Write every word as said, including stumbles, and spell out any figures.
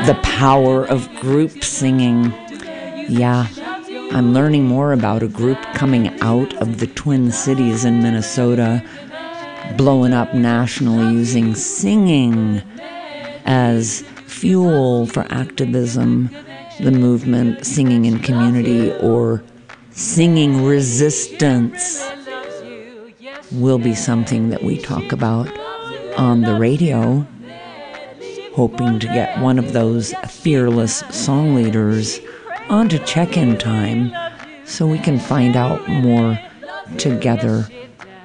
The power of group singing. Yeah, I'm learning more about a group coming out of the Twin Cities in Minnesota, blowing up nationally using singing as fuel for activism, the movement Singing in Community, or Singing Resistance, will be something that we talk about on the radio, hoping to get one of those fearless song leaders onto check-in time so we can find out more together